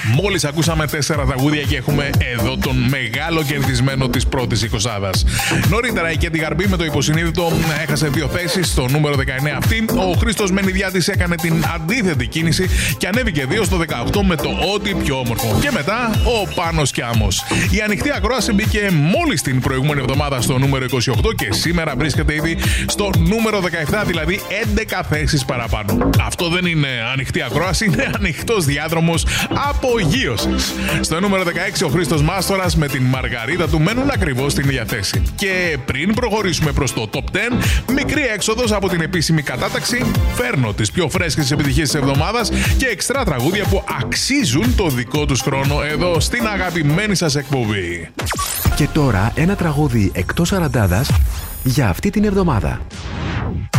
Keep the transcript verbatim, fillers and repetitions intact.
Μόλις ακούσαμε τέσσερα τραγούδια και έχουμε εδώ τον μεγάλο κερδισμένο της πρώτης εικοσάδας. Νωρίτερα η Κέντι Γαρμπή με το υποσυνείδητο έχασε δύο θέσεις στο νούμερο δεκαεννέα αυτή. Ο Χρήστος Μενιδιάτης έκανε την αντίθετη κίνηση και ανέβηκε δύο στο δεκαοκτώ με το Ό,τι πιο όμορφο. Και μετά ο Πάνος Κιάμος. Η ανοιχτή ακρόαση μπήκε μόλις την προηγούμενη εβδομάδα στο νούμερο είκοσι οκτώ και σήμερα βρίσκεται ήδη στο νούμερο δεκαεπτά, δηλαδή έντεκα θέσεις παραπάνω. Αυτό δεν είναι ανοιχτή ακρόαση, είναι ανοιχτός διάδρομος απογείωσης. Στο νούμερο δεκαέξι ο Χρήστος Μάστορας με την Μαργαρίτα του μένουν ακριβώς στην ίδια θέση. Και πριν προχωρήσουμε προς το top δέκα, μικρή έξοδος από την επίσημη κατάταξη, φέρνω τις πιο φρέσκες επιτυχίες της εβδομάδας και εξτρά τραγούδια που αξίζουν το δικό τους χρόνο εδώ στην αγαπημένη σας εκπομπή. Και τώρα ένα τραγούδι εκτός σαραντάδας για αυτή την εβδομάδα.